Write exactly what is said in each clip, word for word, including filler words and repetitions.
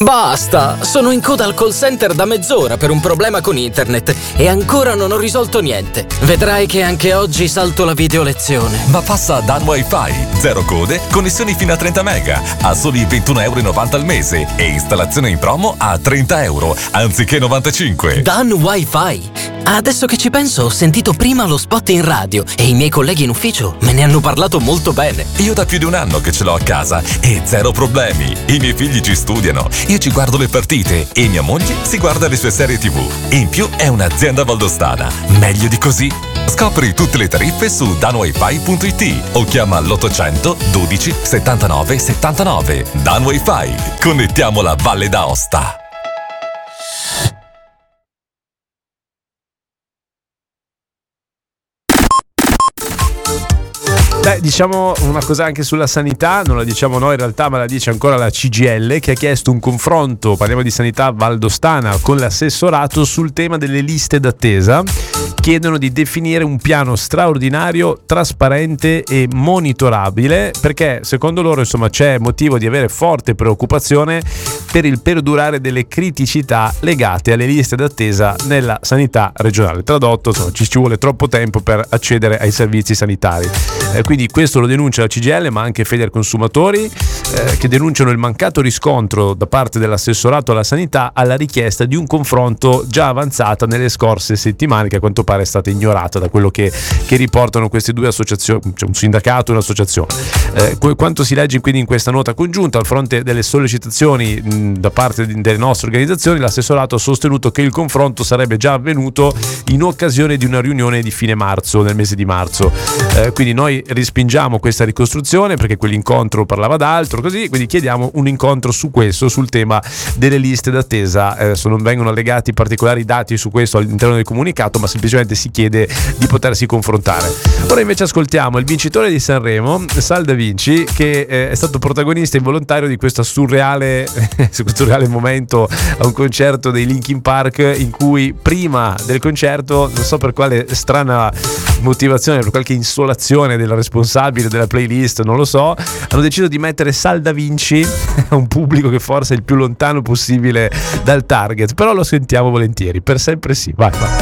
Basta! Sono in coda al call center da mezz'ora per un problema con internet e ancora non ho risolto niente. Vedrai che anche oggi salto la video lezione. Ma passa a Dan Wi-Fi. Zero code, connessioni fino a trenta mega, a soli ventuno virgola novanta euro al mese e installazione in promo a trenta euro, anziché novantacinque. Dan Wi-Fi? Adesso che ci penso, ho sentito prima lo spot in radio e i miei colleghi in ufficio me ne hanno parlato molto bene. Io da più di un anno che ce l'ho a casa e zero problemi. I miei figli ci studiano, io ci guardo le partite e mia moglie si guarda le sue serie tivù. In più è un'azienda valdostana. Meglio di così? Scopri tutte le tariffe su dan wifi punto it o chiama l'ottocento dodici settantanove settantanove. Dan Wi-Fi. Connettiamo la Valle d'Aosta. Beh, diciamo una cosa anche sulla sanità, non la diciamo noi in realtà, ma la dice ancora la C G I L, che ha chiesto un confronto, parliamo di sanità valdostana, con l'assessorato sul tema delle liste d'attesa. Chiedono di definire un piano straordinario, trasparente e monitorabile, perché secondo loro insomma c'è motivo di avere forte preoccupazione per il perdurare delle criticità legate alle liste d'attesa nella sanità regionale. Tradotto, insomma, ci, ci vuole troppo tempo per accedere ai servizi sanitari. Eh, quindi questo lo denuncia la C G I L, ma anche Federconsumatori, eh, che denunciano il mancato riscontro da parte dell'assessorato alla sanità alla richiesta di un confronto già avanzata nelle scorse settimane, che a quanto pare è stata ignorata da quello che, che riportano queste due associazioni, cioè un sindacato e un'associazione. Eh, quanto si legge quindi in questa nota congiunta, a fronte delle sollecitazioni mh, da parte di, delle nostre organizzazioni, l'assessorato ha sostenuto che il confronto sarebbe già avvenuto in occasione di una riunione di fine marzo, nel mese di marzo. Eh, quindi noi respingiamo questa ricostruzione perché quell'incontro parlava d'altro, così, quindi chiediamo un incontro su questo, sul tema delle liste d'attesa. Eh, non vengono allegati particolari dati su questo all'interno del comunicato, ma semplicemente si chiede di potersi confrontare. Ora invece ascoltiamo il vincitore di Sanremo, Sal Da Vinci, che eh, è stato protagonista involontario di questo surreale, surreale momento a un concerto dei Linkin Park, in cui prima del concerto, non so per quale strana motivazione, per qualche insolazione del responsabile della playlist, non lo so, hanno deciso di mettere Sal Da Vinci a un pubblico che forse è il più lontano possibile dal target, però lo sentiamo volentieri. Per sempre sì, vai vai.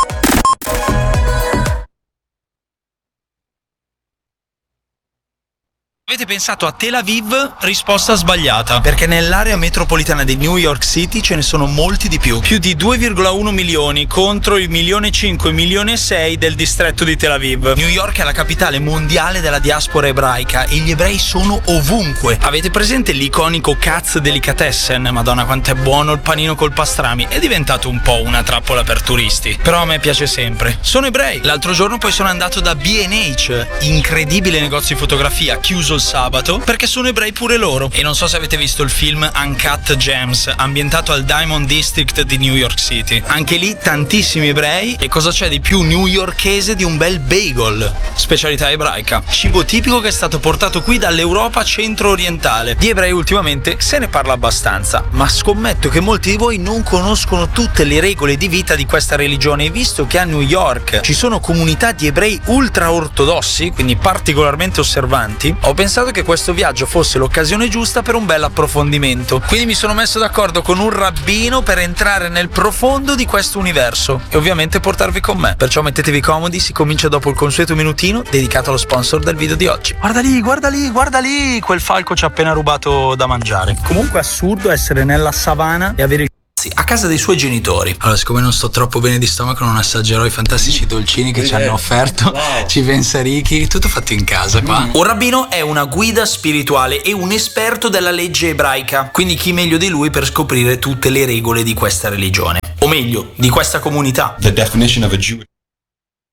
Avete pensato a Tel Aviv? Risposta sbagliata, perché nell'area metropolitana di New York City ce ne sono molti di più. Più di due virgola uno milioni contro il milione cinque, milione sei del distretto di Tel Aviv. New York è la capitale mondiale della diaspora ebraica e gli ebrei sono ovunque. Avete presente l'iconico Katz Delicatessen? Madonna quanto è buono il panino col pastrami. È diventato un po' una trappola per turisti, però a me piace sempre. Sono ebrei. L'altro giorno poi sono andato da B and H, incredibile negozio di fotografia, chiuso sabato, perché sono ebrei pure loro. E non so se avete visto il film Uncut Gems, ambientato al Diamond District di New York City. Anche lì tantissimi ebrei, e cosa c'è di più newyorkese di un bel bagel, specialità ebraica, cibo tipico che è stato portato qui dall'Europa centro-orientale. Di ebrei ultimamente se ne parla abbastanza, ma scommetto che molti di voi non conoscono tutte le regole di vita di questa religione, e visto che a New York ci sono comunità di ebrei ultra ortodossi, quindi particolarmente osservanti, ho pensato che questo viaggio fosse l'occasione giusta per un bel approfondimento. Quindi mi sono messo d'accordo con un rabbino per entrare nel profondo di questo universo e ovviamente portarvi con me. Perciò mettetevi comodi, si comincia dopo il consueto minutino dedicato allo sponsor del video di oggi. Guarda lì, guarda lì, guarda lì, quel falco ci ha appena rubato da mangiare. Comunque è assurdo essere nella savana e avere il a casa dei suoi genitori. Allora, siccome non sto troppo bene di stomaco, non assaggerò i fantastici dolcini che ci hanno offerto. Wow. Ci pensa Ricky, tutto fatto in casa qua. Mm. Un rabbino è una guida spirituale e un esperto della legge ebraica, quindi chi meglio di lui per scoprire tutte le regole di questa religione, o meglio, di questa comunità. The definition of a Jew.